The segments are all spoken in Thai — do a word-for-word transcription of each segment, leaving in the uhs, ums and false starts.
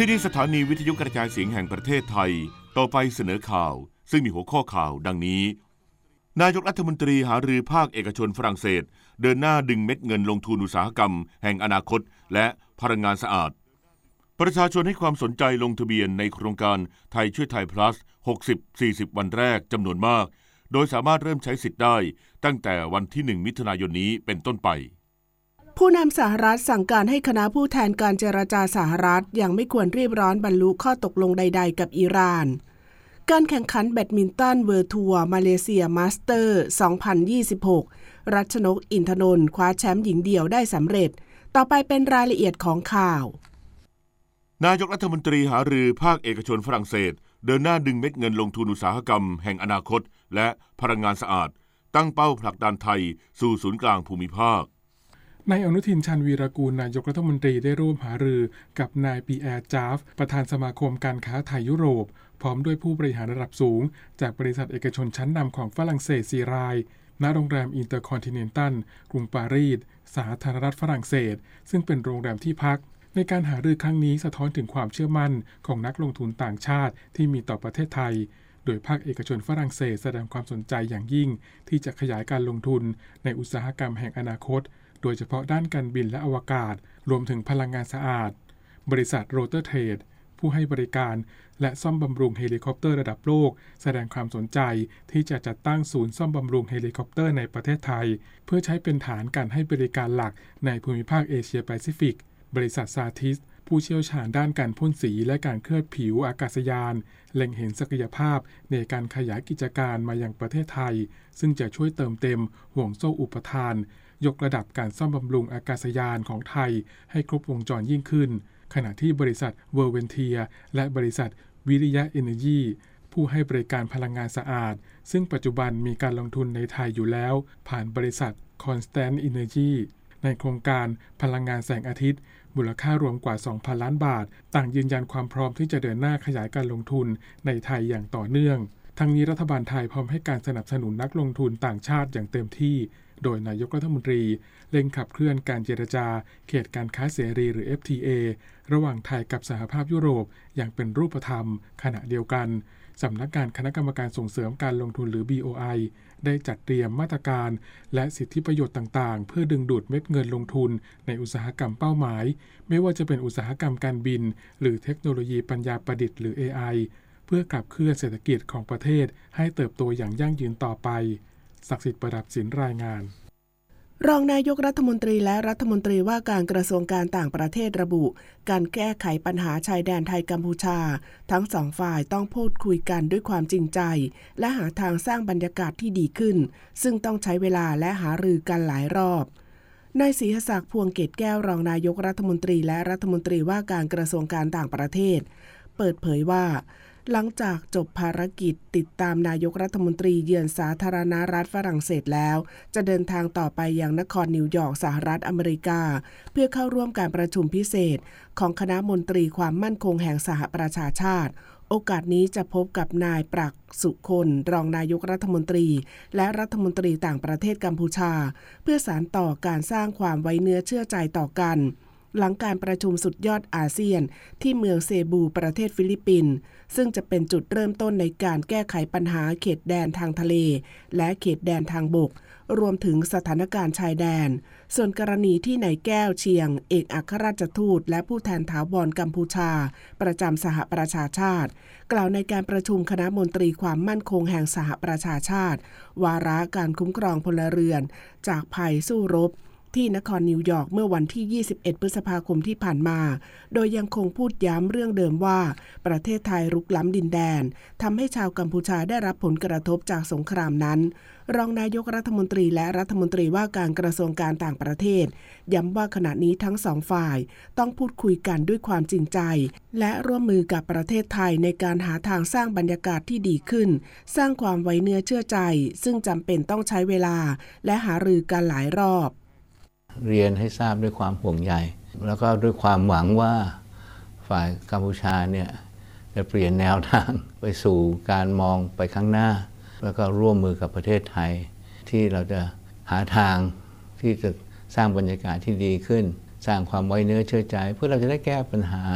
ที่นี่สถานีวิทยุกระจายเสียงแห่งประเทศไทยต่อไปเสนอข่าวซึ่งมีหัวข้อข่าวดังนี้นายกรัฐมนตรีหารือภาคเอกชนฝรั่งเศสเดินหน้าดึงเม็ดเงินลงทุนอุตสาหกรรมแห่งอนาคตและพลังงานสะอาดประชาชนให้ความสนใจลงทะเบียนในโครงการไทยช่วยไทย plus หกสิบ สี่สิบ วันแรกจำนวนมากโดยสามารถเริ่มใช้สิทธิ์ได้ตั้งแต่วันที่หนึ่งมิถุนายนนี้เป็นต้นไปผู้นำสหรัฐสั่งการให้คณะผู้แทนการเจรจาสหรัฐยังไม่ควรรีบร้อนบรรลุข้อตกลงใดๆกับอิหร่านการแข่งขันแบดมินตันเวิลด์ทัวร์มาเลเซียมาสเตอร์ สองพันยี่สิบหก รัชนก อินทนนท์คว้าแชมป์หญิงเดี่ยวได้สำเร็จต่อไปเป็นรายละเอียดของข่าวนายกรัฐมนตรีหารือภาคเอกชนฝรั่งเศสเดินหน้าดึงเม็ดเงินลงทุนอุตสาหกรรมแห่งอนาคตและพลังงานสะอาดตั้งเป้าผลักดันไทยสู่ศูนย์กลางภูมิภาคนายอนุทินชาญวีรกูลนายกรัฐมนตรีได้ร่วมหารือกับนายปีแอร์จาฟประธานสมาคมการค้าไทยยุโรปพร้อมด้วยผู้บริหารระดับสูงจากบริษัทเอกชนชั้นนำของฝรั่งเศสสี่รายณโรงแรมอินเตอร์คอนติเนนตัลกรุงปารีสสาธารณรัฐฝรั่งเศสซึ่งเป็นโรงแรมที่พักในการหารือครั้งนี้สะท้อนถึงความเชื่อมั่นของนักลงทุนต่างชาติที่มีต่อประเทศไทยโดยภาคเอกชนฝรั่งเศสแสดงความสนใจอย่างยิ่งที่จะขยายการลงทุนในอุตสาหกรรมแห่งอนาคตโดยเฉพาะด้านการบินและอวกาศรวมถึงพลังงานสะอาดบริษัทโรเตอร์เทรดผู้ให้บริการและซ่อมบำรุงเฮลิคอปเตอร์ระดับโลกแสดงความสนใจที่จะจัดตั้งศูนย์ซ่อมบำรุงเฮลิคอปเตอร์ในประเทศไทยเพื่อใช้เป็นฐานการให้บริการหลักในภูมิภาคเอเชียแปซิฟิกบริษัทซาทิสผู้เชี่ยวชาญด้านการพ่นสีและการเคลือบผิวอากาศยานเล็งเห็นศักยภาพในการขยายกิจการมายังประเทศไทยซึ่งจะช่วยเติมเต็มห่วงโซ่อุปทานยกระดับการซ่อมบำรุงอากาศยานของไทยให้ครบวงจรยิ่งขึ้นขณะที่บริษัทเวอร์เวนเทียและบริษัทวิริยะเอเนจีผู้ให้บริการพลังงานสะอาดซึ่งปัจจุบันมีการลงทุนในไทยอยู่แล้วผ่านบริษัท Constant Energy ในโครงการพลังงานแสงอาทิตย์มูลค่ารวมกว่า สองพัน ล้านบาทต่างยืนยันความพร้อมที่จะเดินหน้าขยายการลงทุนในไทยอย่างต่อเนื่องทั้งนี้รัฐบาลไทยพร้อมให้การสนับสนุนนักลงทุนต่างชาติอย่างเต็มที่โดยนายกรัฐมนตรีเร่งขับเคลื่อนการเจรจาเขตการค้าเสรีหรือ เอฟ ที เอ ระหว่างไทยกับสหภาพยุโรปอย่างเป็นรูปธรรมขณะเดียวกันสำนักงานคณะกรรมการส่งเสริมการลงทุนหรือ บี โอ ไอ ได้จัดเตรียมมาตรการและสิทธิประโยชน์ต่างๆเพื่อดึงดูดเม็ดเงินลงทุนในอุตสาหกรรมเป้าหมายไม่ว่าจะเป็นอุตสาหกรรมการบินหรือเทคโนโลยีปัญญาประดิษฐ์หรือ เอ ไอ เพื่อขับเคลื่อนเศรษฐกิจของประเทศให้เติบโตอย่างยั่งยืนต่อไปศักดิ์สิทธิ์ประดับศิลป์รายงานรองนายกรัฐมนตรีและรัฐมนตรีว่าการกระทรวงการต่างประเทศระบุการแก้ไขปัญหาชายแดนไทยกัมพูชาทั้งสองฝ่ายต้องพูดคุยกันด้วยความจริงใจและหาทางสร้างบรรยากาศที่ดีขึ้นซึ่งต้องใช้เวลาและหารือกันหลายรอบนายศรีหศักดิ์พวงเกตแก้วรองนายกรัฐมนตรีและรัฐมนตรีว่าการกระทรวงการต่างประเทศเปิดเผยว่าหลังจากจบภารกิจติดตามนายกรัฐมนตรีเยือนสาธารณรัฐฝรั่งเศสแล้วจะเดินทางต่อไปยังนครนิวยอร์กสหรัฐอเมริกาเพื่อเข้าร่วมการประชุมพิเศษของคณะมนตรีความมั่นคงแห่งสหประชาชาติโอกาสนี้จะพบกับนายปรักษ์สุคนรองนายกรัฐมนตรีและรัฐมนตรีต่างประเทศกัมพูชาเพื่อสานต่อการสร้างความไว้เนื้อเชื่อใจต่อกันหลังการประชุมสุดยอดอาเซียนที่เมืองเซบูประเทศฟิลิปปินส์ซึ่งจะเป็นจุดเริ่มต้นในการแก้ไขปัญหาเขตแดนทางทะเลและเขตแดนทางบกรวมถึงสถานการณ์ชายแดนส่วนกรณีที่นายแก้วเชียงเอกอัครราชทูตและผู้แทนถาวรกัมพูชาประจำสหประชาชาติกล่าวในการประชุมคณะมนตรีความมั่นคงแห่งสหประชาชาติวาระการคุ้มครองพลเรือนจากภัยสู้รบที่นครนิวยอร์กเมื่อวันที่ยี่สิบเอ็ดพฤษภาคมที่ผ่านมาโดยยังคงพูดย้ำเรื่องเดิมว่าประเทศไทยรุกล้ำดินแดนทำให้ชาวกัมพูชาได้รับผลกระทบจากสงครามนั้นรองนายกรัฐมนตรีและรัฐมนตรีว่าการกระทรวงการต่างประเทศย้ำว่าขณะนี้ทั้งสองฝ่ายต้องพูดคุยกันด้วยความจริงใจและร่วมมือกับประเทศไทยในการหาทางสร้างบรรยากาศที่ดีขึ้นสร้างความไว้เนื้อเชื่อใจซึ่งจำเป็นต้องใช้เวลาและหารือกันหลายรอบเรียนให้ทราบด้วยความห่วงใยแล้วก็ด้วยความหวังว่าฝ่ายกัมพูชาเนี่ยจะเปลี่ยนแนวทางไปสู่การมองไปข้างหน้าแล้วก็ร่วมมือกับประเทศไทยที่เราจะหาทางที่จะสร้างบรรยากาศที่ดีขึ้นสร้างความไว้เนื้อเชื่อใจเพื่อเราจะได้แก้ปัญหา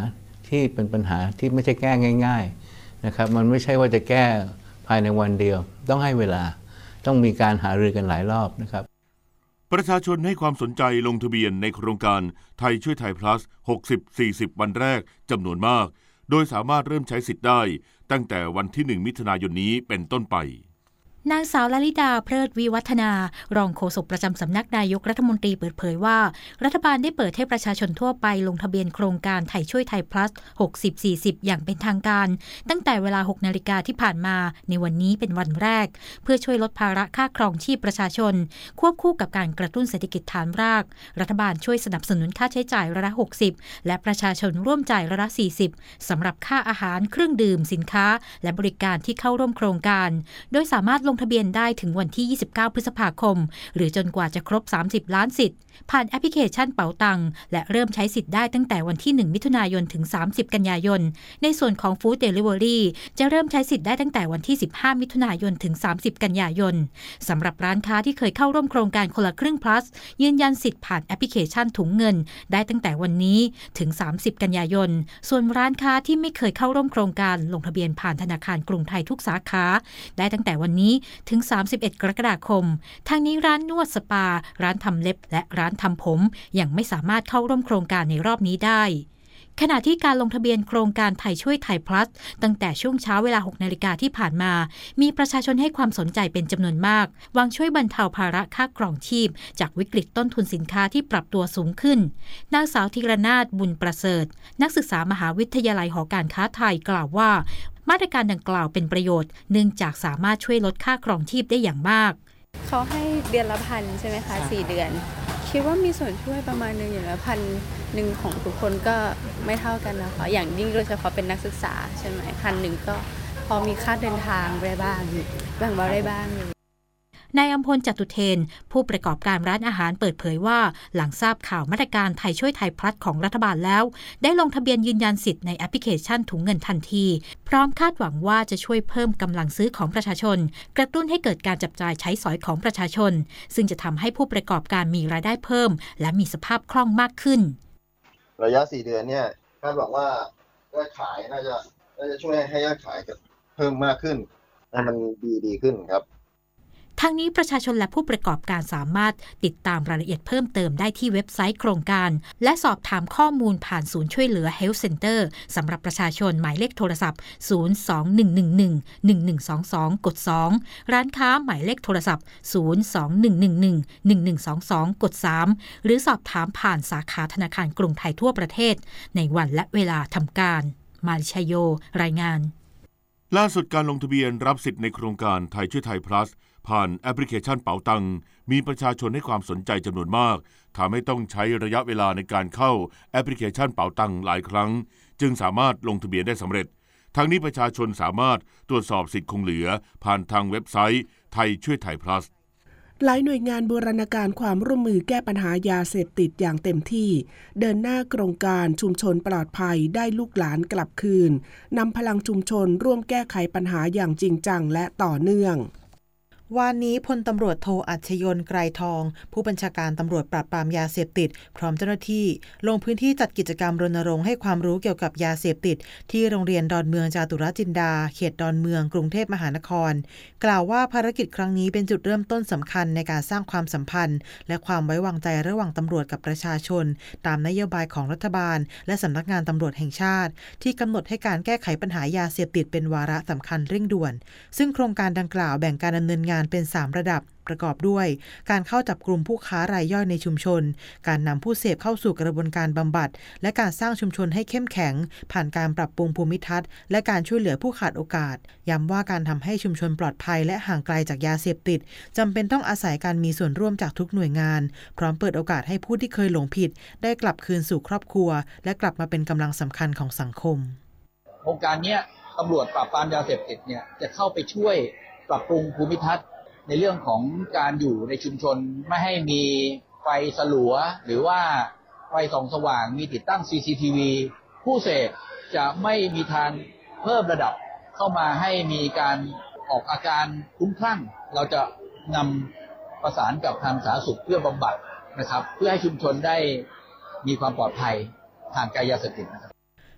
ที่เป็นปัญหาที่ไม่ใช่แก้ง่ายๆนะครับมันไม่ใช่ว่าจะแก้ภายในวันเดียวต้องให้เวลาต้องมีการหารือกันหลายรอบนะครับประชาชนให้ความสนใจลงทะเบียนในโครงการไทยช่วยไทย plus หกสิบ สี่สิบ วันแรกจำนวนมากโดยสามารถเริ่มใช้สิทธิ์ได้ตั้งแต่วันที่หนึ่งมิถุนายนนี้เป็นต้นไปนางสาวลลิดาเพลิดวิวัฒนารองโฆษกประจำสำนักนายกรัฐมนตรีเปิดเผยว่ารัฐบาลได้เปิดให้ประชาชนทั่วไปลงทะเบียนโครงการไทยช่วยไทย plus หกสิบ สี่สิบ อย่างเป็นทางการตั้งแต่เวลา หกนาฬิกาที่ผ่านมาในวันนี้เป็นวันแรกเพื่อช่วยลดภาระค่าครองชีพประชาชนควบคู่กับการกระตุ้นเศรษฐกิจฐานรากรัฐบาลช่วยสนับสนุนค่าใช้จ่ายร้อยละหกสิบและประชาชนร่วมจ่ายร้อยละสี่สิบสำหรับค่าอาหารเครื่องดื่มสินค้าและบริการที่เข้าร่วมโครงการโดยสามารถลงทะเบียนได้ถึงวันที่ยี่สิบเก้าพฤษภาคมหรือจนกว่าจะครบสามสิบล้านสิทธิ์ผ่านแอปพลิเคชันเป๋าตังและเริ่มใช้สิทธิ์ได้ตั้งแต่วันที่หนึ่งมิถุนายนถึงสามสิบกันยายนในส่วนของฟู้ดเดลิเวอรี่จะเริ่มใช้สิทธิ์ได้ตั้งแต่วันที่สิบห้ามิถุนายนถึงสามสิบกันยายนสำหรับร้านค้าที่เคยเข้าร่วมโครงการคนละครึ่ง plus ยืนยันสิทธิ์ผ่านแอปพลิเคชันถุงเงินได้ตั้งแต่วันนี้ถึงสามสิบกันยายนส่วนร้านค้าที่ไม่เคยเข้าร่วมโครงการลงทะเบียนผ่านธนาคารกรุงไทยทุกสาขาได้ตั้งแต่วันนี้ถึงสามสิบเอ็ดกรกฎาคมทางนี้ร้านนวดสปาร้านทำเล็บและร้านทำผมยังไม่สามารถเข้าร่วมโครงการในรอบนี้ได้ขณะที่การลงทะเบียนโครงการไทยช่วยไทย plus ตั้งแต่ช่วงเช้าเวลา หกนาฬิกาที่ผ่านมามีประชาชนให้ความสนใจเป็นจำนวนมากหวังช่วยบรรเทาภาระค่าครองชีพจากวิกฤตต้นทุนสินค้าที่ปรับตัวสูงขึ้นนางสาวธีรนาถบุญประเสริฐนักศึกษามหาวิทยาลัยหอการค้าไทยกล่าวว่ามาตรการดังกล่าวเป็นประโยชน์เนื่องจากสามารถช่วยลดค่าครองชีพได้อย่างมากเขาให้เดือนละพันใช่ไหมคะสี่เดือนคิดว่ามีส่วนช่วยประมาณนึงอย่างละพันหนึ่งของทุกคนก็ไม่เท่ากันนะคะอย่างยิ่งโดยเฉพาะเป็นนักศึกษาใช่ไหมพันหนึ่งก็พอมีค่าเดินทางได้บ้างแบ่งเบาได้บ้างนายอำพลจตุเทนผู้ประกอบการร้านอาหารเปิดเผยว่าหลังทราบข่าวมาตรการไทยช่วยไทย plus ของรัฐบาลแล้วได้ลงทะเบียนยืนยันสิทธิ์ในแอปพลิเคชันถุงเงินทันทีพร้อมคาดหวังว่าจะช่วยเพิ่มกำลังซื้อของประชาชนกระตุ้นให้เกิดการจับจ่ายใช้สอยของประชาชนซึ่งจะทำให้ผู้ประกอบการมีรายได้เพิ่มและมีสภาพคล่องมากขึ้นระยะสี่เดือนเนี่ยคาดหวังว่ายอดขายน่าจะน่าจะช่วยให้ยอดขายเพิ่มมากขึ้นให้มันดีดีขึ้นครับทางนี้ประชาชนและผู้ประกอบการสามารถติดตามรายละเอียดเพิ่มเติมได้ที่เว็บไซต์โครงการและสอบถามข้อมูลผ่านศูนย์ช่วยเหลือ Health Center สำหรับประชาชนหมายเลขโทรศัพท์ศูนย์ สอง หนึ่ง หนึ่ง หนึ่ง หนึ่ง หนึ่ง สอง สอง กด สองร้านค้าหมายเลขโทรศัพท์ศูนย์ สอง หนึ่ง หนึ่ง หนึ่ง หนึ่ง หนึ่ง สอง สอง กด สามหรือสอบถามผ่านสาขาธนาคารกรุงไทยทั่วประเทศในวันและเวลาทำการมาริชโยรายงานล่าสุดการลงทะเบียนรับสิทธิ์ในโครงการไทยช่วยไทย plusผ่านแอปพลิเคชันเป๋าตังมีประชาชนให้ความสนใจจำนวนมากทำให้ต้องใช้ระยะเวลาในการเข้าแอปพลิเคชันเป๋าตังหลายครั้งจึงสามารถลงทะเบียนได้สำเร็จทั้งนี้ประชาชนสามารถตรวจสอบสิทธิ์คงเหลือผ่านทางเว็บไซต์ไทยช่วยไทย plus หลายหน่วยงานบูรณาการความร่วมมือแก้ปัญหายาเสพติดอย่างเต็มที่เดินหน้าโครงการชุมชนปลอดภัยได้ลูกหลานกลับคืนนำพลังชุมชนร่วมแก้ไขปัญหาอย่างจริงจังและต่อเนื่องวันนี้พลตำรวจโทอัชยนต์ไกรทองผู้บัญชาการตำรวจปราบปรามยาเสพติดพร้อมเจ้าหน้าที่ลงพื้นที่จัดกิจกรรมรณรงค์ให้ความรู้เกี่ยวกับยาเสพติดที่โรงเรียนดอนเมืองจาตุรจินดาเขตดอนเมืองกรุงเทพมหานครกล่าวว่าภารกิจครั้งนี้เป็นจุดเริ่มต้นสำคัญในการสร้างความสัมพันธ์และความไว้วางใจระหว่างตำรวจกับประชาชนตามนโยบายของรัฐบาลและสำนักงานตำรวจแห่งชาติที่กำหนดให้การแก้ไขปัญหายาเสพติดเป็นวาระสำคัญเร่งด่วนซึ่งโครงการดังกล่าวแบ่งการดำเนินงานเป็นสามระดับประกอบด้วยการเข้าจับกลุ่มผู้ค้ารายย่อยในชุมชนการนำผู้เสพเข้าสู่กระบวนการบำบัดและการสร้างชุมชนให้เข้มแข็งผ่านการปรับปรุงภูมิทัศน์และการช่วยเหลือผู้ขาดโอกาสย้ำว่าการทำให้ชุมชนปลอดภัยและห่างไกลจากยาเสพติดจำเป็นต้องอาศัยการมีส่วนร่วมจากทุกหน่วยงานพร้อมเปิดโอกาสให้ผู้ที่เคยหลงผิดได้กลับคืนสู่ครอบครัวและกลับมาเป็นกำลังสำคัญของสังคมโครงการนี้ตำรวจปราบปรามยาเสพติดเนี่ยจะเข้าไปช่วยปรับปรุงภูมิทัศน์ในเรื่องของการอยู่ในชุมชนไม่ให้มีไฟสลัวหรือว่าไฟส่องสว่างมีติดตั้ง ซี ซี ที วี ผู้เสพจะไม่มีทางเพิ่มระดับเข้ามาให้มีการออกอาการคลุ้มคลั่งเราจะนำประสานกับทางสาธารณสุขเพื่อบำบัดนะครับเพื่อให้ชุมชนได้มีความปลอดภัยห่างไกลยาเสพติดนะครับ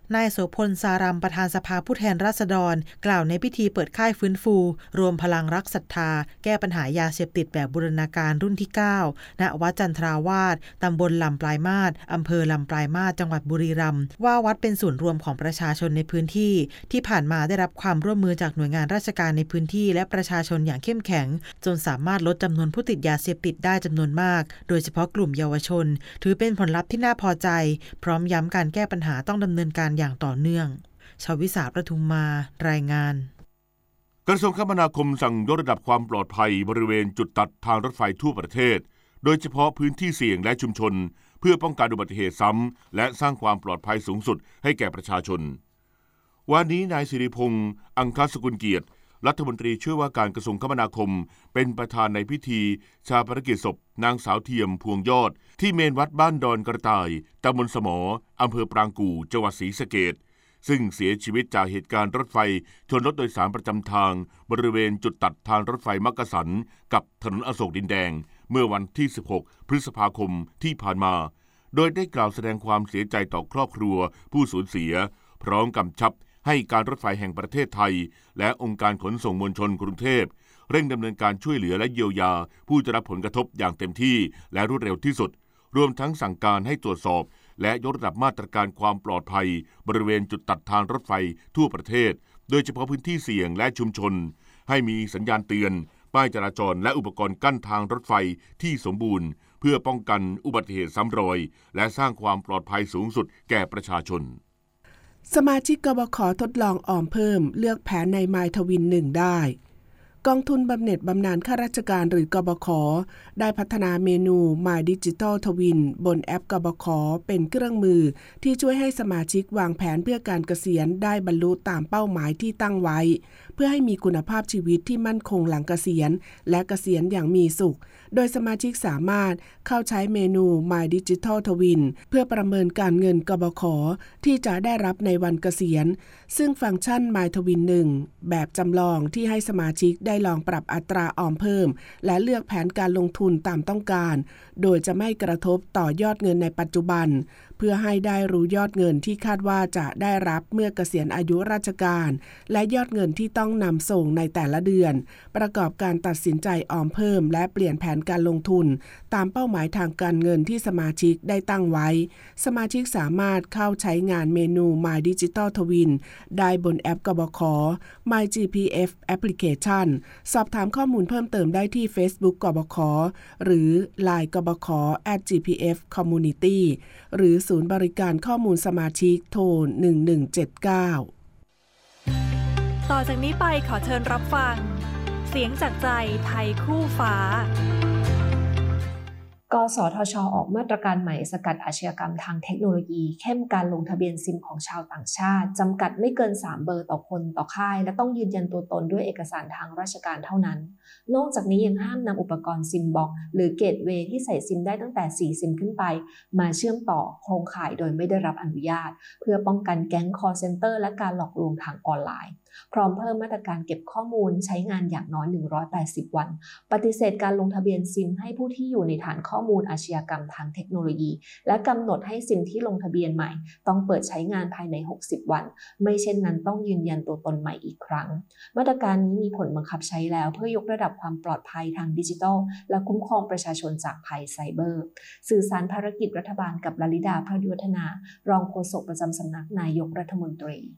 นายโสพล สารัม ประธานสภาผู้แทนราษฎรกล่าวในพิธีเปิดค่ายฟื้นฟูรวมพลังรักศรัทธาแก้ปัญหายาเสพติดแบบบูรณาการรุ่นที่เก้าณวัดจันทราวาสตำบลลำปลายมาศอำเภอลำปลายมาศจังหวัดบุรีรัมย์ว่าวัดเป็นศูนย์รวมของประชาชนในพื้นที่ที่ผ่านมาได้รับความร่วมมือจากหน่วยงานราชการในพื้นที่และประชาชนอย่างเข้มแข็งจนสามารถลดจำนวนผู้ติดยาเสพติดได้จำนวนมากโดยเฉพาะกลุ่มเยาวชนถือเป็นผลลัพธ์ที่น่าพอใจพร้อมย้ำการแก้ปัญหาต้องดำเนินการอย่างต่อเนื่องชวิสาประทุมมารายงานกระทรวงคมนาคมสั่งยกระดับความปลอดภัยบริเวณจุดตัดทางรถไฟทั่วประเทศโดยเฉพาะพื้นที่เสี่ยงและชุมชนเพื่อป้องกันอุบัติเหตุซ้ำและสร้างความปลอดภัยสูงสุดให้แก่ประชาชนวันนี้นายสิริพงษ์อังคสกุลเกียรติรัฐมนตรีช่วยว่าการกระทรวงคมนาคมเป็นประธานในพิธีชาปนกิจศพนางสาวเทียมพวงยอดที่เมนวัดบ้านดอนกระต่ายตำบลสมออำเภอปรางกู่จังหวัดศรีสะเกษซึ่งเสียชีวิตจากเหตุการณ์รถไฟชนรถโดยสารประจำทางบริเวณจุดตัดทางรถไฟมักกะสันกับถนนอโศกดินแดงเมื่อวันที่สิบหกพฤษภาคมที่ผ่านมาโดยได้กล่าวแสดงความเสียใจต่อครอบครัวผู้สูญเสียพร้อมกำชับให้การรถไฟแห่งประเทศไทยและองค์การขนส่งมวลชนกรุงเทพเร่งดำเนินการช่วยเหลือและเยียวยาผู้ได้รับผลกระทบอย่างเต็มที่และรวดเร็วที่สุดรวมทั้งสั่งการให้ตรวจสอบและยกระดับมาตรการความปลอดภัยบริเวณจุดตัดทางรถไฟทั่วประเทศโดยเฉพาะพื้นที่เสี่ยงและชุมชนให้มีสัญญาณเตือนป้ายจราจรและอุปกรณ์กั้นทางรถไฟที่สมบูรณ์เพื่อป้องกันอุบัติเหตุซ้ำรอยและสร้างความปลอดภัยสูงสุดแก่ประชาชนสมาชิกกบข.ทดลองออมเพิ่มเลือกแผนในมายทวินหนึ่งได้กองทุนบำเหน็จบำนาญข้าราชการหรือกบข.ได้พัฒนาเมนู My Digital Twin บนแอปกบข.เป็นเครื่องมือที่ช่วยให้สมาชิกวางแผนเพื่อการเกษียณได้บรรลุตามเป้าหมายที่ตั้งไว้เพื่อให้มีคุณภาพชีวิตที่มั่นคงหลังเกษียณและเกษียณอย่างมีสุขโดยสมาชิกสามารถเข้าใช้เมนู My Digital Twin เพื่อประเมินการเงินกบข.ที่จะได้รับในวันเกษียณซึ่งฟังก์ชัน My Twin หนึ่งแบบจำลองที่ให้สมาชิกได้ลองปรับอัตราออมเพิ่มและเลือกแผนการลงทุนตามต้องการโดยจะไม่กระทบต่อยอดเงินในปัจจุบันเพื่อให้ได้รู้ยอดเงินที่คาดว่าจะได้รับเมื่อเกษียณอายุราชการและยอดเงินที่ต้องนำส่งในแต่ละเดือนประกอบการตัดสินใจออมเพิ่มและเปลี่ยนแผนการลงทุนตามเป้าหมายทางการเงินที่สมาชิกได้ตั้งไว้สมาชิกสามารถเข้าใช้งานเมนู My Digital Twin ได้บนแอปกบข. My จี พี เอฟ Application สอบถามข้อมูลเพิ่มเติมได้ที่ Facebook กบข.หรือ ไลน์ กบข. แอท จี พี เอฟ Community หรือศูนย์บริการข้อมูลสมาชิกโทรหนึ่งหนึ่งเจ็ดเก้าต่อจากนี้ไปขอเชิญรับฟังเสียงจากใจไทยคู่ฟ้ากสทช.ออกมาตรการใหม่สกัดอาชญากรรมทางเทคโนโลยีเข้มการลงทะเบียนซิมของชาวต่างชาติจำกัดไม่เกินสามเบอร์ต่อคนต่อค่ายและต้องยืนยันตัวตนด้วยเอกสารทางราชการเท่านั้นนอกจากนี้ยังห้ามนำอุปกรณ์ซิมบ็อกซ์หรือเกตเวย์ที่ใส่ซิมได้ตั้งแต่สี่ซิมขึ้นไปมาเชื่อมต่อโครงข่ายโดยไม่ได้รับอนุญาตเพื่อป้องกันแก๊ง call center และการหลอกลวงทางออนไลน์พร้อมเพิ่มมาตรการเก็บข้อมูลใช้งานอย่างน้อยหนึ่งร้อยแปดสิบวันปฏิเสธการลงทะเบียนซิมให้ผู้ที่อยู่ในฐานข้อมูลอาชญากรรมทางเทคโนโลยีและกำหนดให้ซิมที่ลงทะเบียนใหม่ต้องเปิดใช้งานภายในหกสิบวันไม่เช่นนั้นต้องยืนยันตัวตนใหม่อีกครั้งมาตรการนี้มีผลบังคับใช้แล้วเพื่อยกระดับความปลอดภัยทางดิจิทัลและคุ้มครองประชาชนจากภัยไซเบอร์สื่อสารภารกิจรัฐบาลกับลลิดาพระยุทธนารองโฆษกประจำสำนักนายกรัฐมนตรี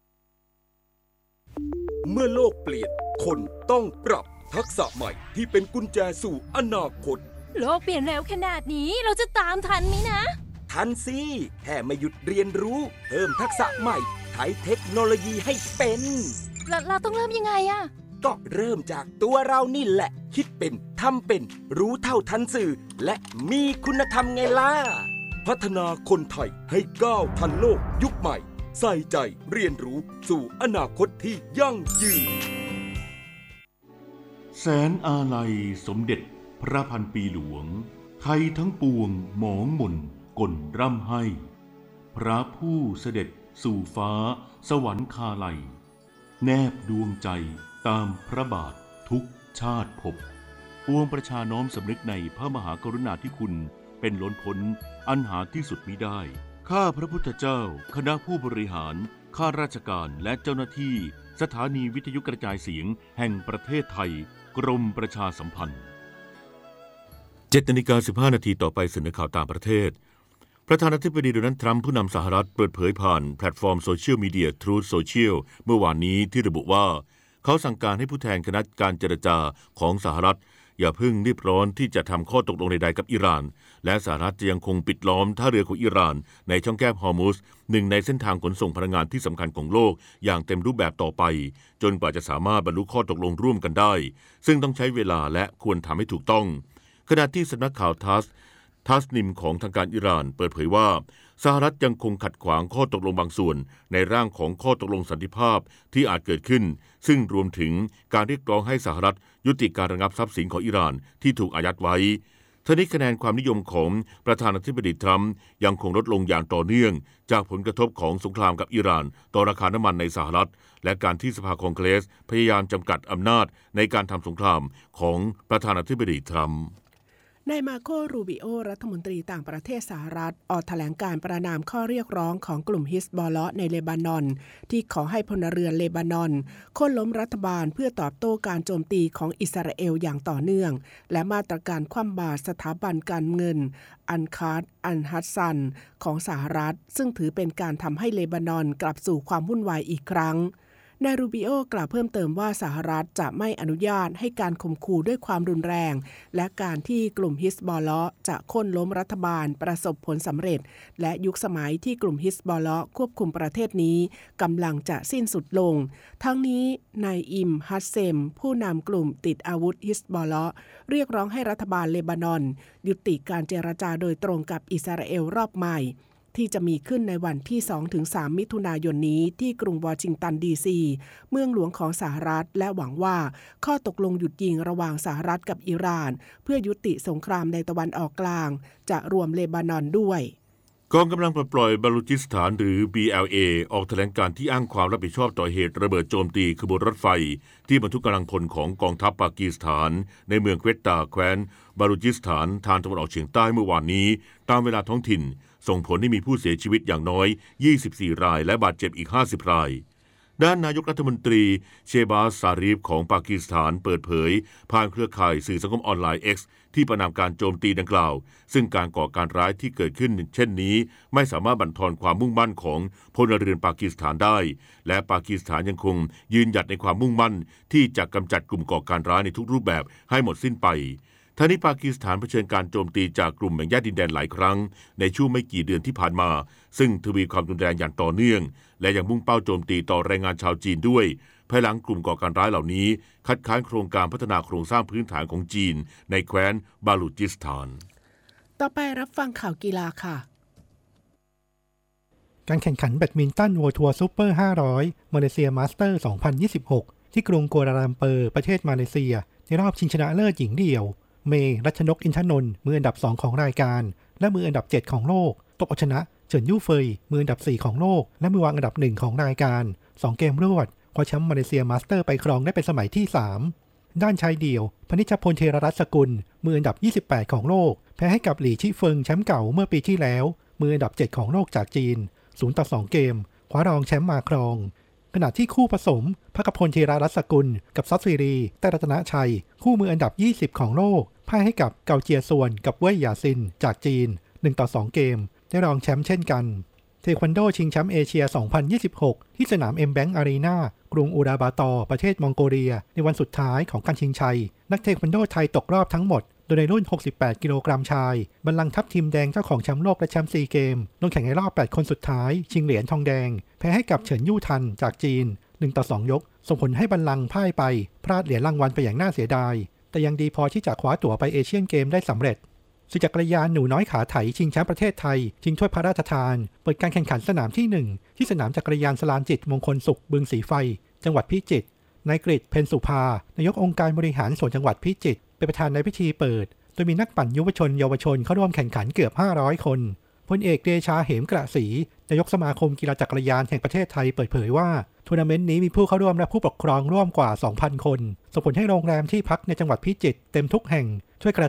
เมื่อโลกเปลี่ยนคนต้องปรับทักษะใหม่ที่เป็นกุญแจสู่อนาคตโลกเปลี่ยนเร็วขนาดนี้เราจะตามทันไหมนะทันสิแค่ไม่หยุดเรียนรู้เพิ่มทักษะใหม่ใช้เทคโนโลยีให้เป็นเราเราต้องเริ่มยังไงอะก็เริ่มจากตัวเรานี่แหละคิดเป็นทำเป็นรู้เท่าทันสื่อและมีคุณธรรมไงล่ะพัฒนาคนไทยให้ก้าวทันโลกยุคใหม่ใส่ใจเรียนรู้สู่อนาคตที่ยั่งยืนแสนอาลัยสมเด็จพระพันปีหลวงไทยทั้งปวงหมองหม่นก่นร่ำให้พระผู้เสด็จสู่ฟ้าสวรรคาลัยแนบดวงใจตามพระบาททุกชาติภพปวงประชาน้อมสำนึกในพระมหากรุณาธิคุณเป็นล้นพ้นอันหาที่สุดมิได้ขข้าพระพุทธเจ้าคณะผู้บริหารข้าราชการและเจ้าหน้าที่สถานีวิทยุกระจายเสียงแห่งประเทศไทยกรมประชาสัมพันธ์เจ็ดนาฬิกาสิบห้านาทีต่อไปเสนอข่าวต่างประเทศประธานาธิบดีโดนัลด์ทรัมป์ผู้นำสหรัฐเปิดเผยผ่านแพลตฟอร์มโซเชียลมีเดีย Truth Social เมื่อวานนี้ที่ระบุว่าเขาสั่งการให้ผู้แทนคณะการเจรจาของสหรัฐอย่าเพิ่งรีบร้อนที่จะทำข้อตกลงใดๆกับอิหร่านและสหรัฐจะยังคงปิดล้อมท่าเรือของอิหร่านในช่องแคบฮอร์มุซหนึ่งในเส้นทางขนส่งพลังงานที่สำคัญของโลกอย่างเต็มรูปแบบต่อไปจนกว่าจะสามารถบรรลุข้อตกลงร่วมกันได้ซึ่งต้องใช้เวลาและควรทำให้ถูกต้องขณะที่สำนักข่าวทัสทัสนิมของทางการอิหร่านเปิดเผยว่าสหรัฐยังคงขัดขวางข้อตกลงบางส่วนในร่างของข้อตกลงสันติภาพที่อาจเกิดขึ้นซึ่งรวมถึงการเรียกร้องให้สหรัฐยุติการระงับทรัพย์สินของอิหร่านที่ถูกอายัดไว้ทั้งนี้คะแนนความนิยมของประธานาธิบดีทรัมป์ยังคงลดลงอย่างต่อเนื่องจากผลกระทบของสงครามกับอิหร่านต่อราคาน้ำมันในสหรัฐและการที่สภาคองเกรสพยายามจำกัดอำนาจในการทำสงครามของประธานาธิบดีทรัมป์นายมาโครูบิโอรัฐมนตรีต่างประเทศสหรัฐออกแถลงการประณามข้อเรียกร้องของกลุ่มฮิซบอลเลาะห์ในเลบานอนที่ขอให้พลเรือนเลบานอนโค่นล้มรัฐบาลเพื่อตอบโต้การโจมตีของอิสราเอลอย่างต่อเนื่องและมาตรการคว่ำบาตรสถาบันการเงินอันคาร์ดอันฮัสซันของสหรัฐซึ่งถือเป็นการทำให้เลบานอนกลับสู่ความวุ่นวายอีกครั้งนายรูบิโอกล่าวเพิ่มเติมว่าสหรัฐจะไม่อนุญาตให้การข่มขู่ด้วยความรุนแรงและการที่กลุ่มฮิซบอลเลาะห์จะโค่นล้มรัฐบาลประสบผลสำเร็จและยุคสมัยที่กลุ่มฮิซบอลเลาะห์ควบคุมประเทศนี้กำลังจะสิ้นสุดลงทั้งนี้นายอิมฮัสเซมผู้นำกลุ่มติดอาวุธฮิซบอลเลาะห์เรียกร้องให้รัฐบาลเลบานอนยุติการเจรจาโดยตรงกับอิสราเอลรอบใหม่ที่จะมีขึ้นในวันที่ สองถึงสาม มิถุนายนนี้ที่กรุงวอชิงตันดีซีเมืองหลวงของสหรัฐและหวังว่าข้อตกลงหยุดยิงระหว่างสหรัฐกับอิหร่านเพื่อยุติสงครามในตะวันออกกลางจะรวมเลบานอนด้วยกองกำลังปลดปล่อยบาลูจิสถานหรือ บี แอล เอ ออกแถลงการที่อ้างความรับผิดชอบต่อเหตุระเบิดโจมตีขบวนรถไฟที่บรรทุกกำลังพลของกองทัพปากีสถานในเมืองเควตตาแคว้นบาลูจิสถานทางตะวันออกเฉียงใต้เมื่อวานนี้ตามเวลาท้องถิ่นส่งผลให้มีผู้เสียชีวิตอย่างน้อยยี่สิบสี่รายและบาดเจ็บอีกห้าสิบรายด้านนายกรัฐมนตรีเชบาซารีฟของปากีสถานเปิดเผยผ่านเครือข่ายสื่อสังคมออนไลน์ X ที่ประนามการโจมตีดังกล่าวซึ่งการก่อการร้ายที่เกิดขึ้นเช่นนี้ไม่สามารถบั่นทอนความมุ่งมั่นของพลเรือนปากีสถานได้และปากีสถานยังคงยืนหยัดในความมุ่งมั่นที่จะกำจัดกลุ่มก่อการร้ายในทุกรูปแบบให้หมดสิ้นไปทั้งนี้ปากีสถานเผชิญการโจมตีจากกลุ่มแบ่งแยกดินแดนหลายครั้งในช่วงไม่กี่เดือนที่ผ่านมาซึ่งทวีความรุนแรงอย่างต่อเนื่องและยังมุ่งเป้าโจมตีต่อแรงงานชาวจีนด้วยภายหลังกลุ่มก่อการร้ายเหล่านี้คัดค้านโครงการพัฒนาโครงสร้างพื้นฐานของจีนในแคว้นบาลูจิสถานต่อไปรับฟังข่าวกีฬาค่ะการแข่งขันแบดมินตันเวิลด์ทัวร์ซุปเปอร์ห้าร้อยมาเลเซียมาสเตอร์สองพันยี่สิบหกที่กรุงกัวลาลัมเปอร์ประเทศมาเลเซียในรอบชิงชนะเลิศหญิงเดี่ยวเมย์รัชนกอินทนนท์มืออันดับสองของรายการและมืออันดับเจ็ดของโลกตบเอาชนะเฉินยู่เฟยมืออันดับสี่ของโลกและมือวางอันดับหนึ่งของรายการสองเกมรวดคว้าแชมป์มาเลเซียมาสเตอร์ไปครองได้เป็นสมัยที่สามด้านชายเดี่ยวพนิชพลเทรรัตน์สกุลมืออันดับยี่สิบแปดของโลกแพ้ให้กับหลี่ชิเฟิงแชมป์เก่าเมื่อปีที่แล้วมืออันดับเจ็ดของโลกจากจีนศูนย์ต่อสองเกมคว้ารองแชมป์มาครองขณะที่คู่ผสมภคพลเทรารัตน์สกุลกับซัตซีรีแต่รัตนชัยคู่มืออันดับยี่สิบของโลกพ่ายให้กับเกาเจียซวนกับเว่ยหยาซินจากจีนหนึ่งต่อสองเกมได้รองแชมป์เช่นกันเทควันโดชิงแชมป์เอเชียสองพันยี่สิบหกที่สนาม M Bank Arena กรุงอูลาบาตอร์ประเทศมองโกเลียในวันสุดท้ายของการชิงชัยนักเทควันโดไทยตกรอบทั้งหมดโดยในรุ่นหกสิบแปดกิโลกรัมชายบัลลังก์ทัพทีมแดงเจ้าของแชมป์โลกและแชมป์ซีเกมลงแข่งในรอบแปดคนสุดท้ายชิงเหรียญทองแดงแพ้ให้กับเฉินยู่ทันจากจีนหนึ่งต่อสองยกส่งผลให้บัลลังก์พ่ายไปพลาดเหรียญรางวัลไปอย่างน่าเสียดายแต่ยังดีพอที่จะคว้าตั๋วไปเอเชียนเกมได้สำเร็จสุจักรยานหนูน้อยขาไถชิงแชมป์ประเทศไทยชิงถ้วยพระราชทานเปิดการแข่งขันสนามที่หนึ่งที่สนามจักรยานสลานจิตมงคลสุขบึงสีไฟจังหวัดพิจิตรนายกฤษเพ็ญสุภานายกองค์การบริหารส่วนจังหวัดพิจิตรเป็นประธานในพิธีเปิดโดยมีนักปั่นยุวชนเยาวชนเข้าร่วมแข่งขันเกือบห้าร้อยคนพลเอกเดชาเหมกระศรีนายกสมาคมกีฬาจักรยานแห่งประเทศไทยเปิดเผยว่าทัวร์นาเมนต์นี้มีผู้เข้าร่วมและผู้ปกครองร่วมกว่า สองพัน คนส่งผลให้โรงแรมที่พักในจังหวัดพิจิตรเต็มทุกแห่งช่วยกระ